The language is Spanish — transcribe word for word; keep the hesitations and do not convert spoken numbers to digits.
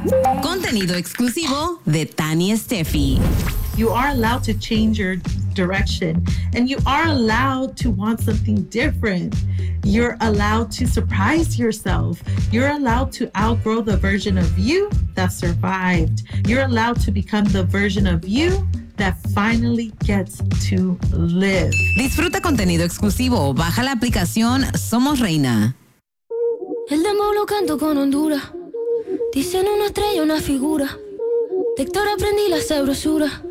Contenido exclusivo de Tani Steffi. You are allowed to change your direction, and you are allowed to want something different. You're allowed to surprise yourself. You're allowed to outgrow the version of you that survived. You're allowed to become the version of you that finally gets to live. Disfruta contenido exclusivo. Baja la aplicación Somos Reina. El dembow lo canto con Honduras. Dicen una estrella, una figura. De Héctor aprendí la sabrosura.